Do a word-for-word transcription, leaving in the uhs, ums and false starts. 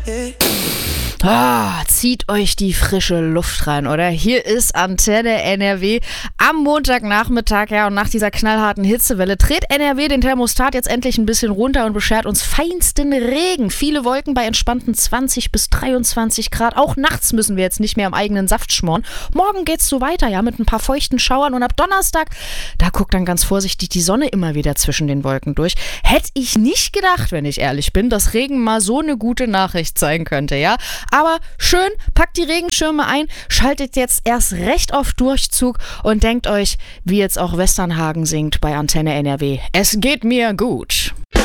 Ah, zieht euch die frische Luft rein, oder? Hier ist Antenne N R W am Montagnachmittag, ja, und nach dieser knallharten Hitzewelle dreht N R W den Thermostat jetzt endlich ein bisschen runter und beschert uns feinsten Regen. Viele Wolken bei entspannten zwanzig bis dreiundzwanzig Grad. Auch nachts müssen wir jetzt nicht mehr am eigenen Saft schmoren. Morgen geht's so weiter, ja, mit ein paar feuchten Schauern, und ab Donnerstag, da guckt dann ganz vorsichtig die Sonne immer wieder zwischen den Wolken durch. Hätte ich nicht gedacht, wenn ich ehrlich bin, dass Regen mal so eine gute Nachricht sein könnte, ja. Aber schön, packt die Regenschirme ein, schaltet jetzt erst recht auf Durchzug und denkt euch, wie jetzt auch Westernhagen singt bei Antenne N R W: Es geht mir gut.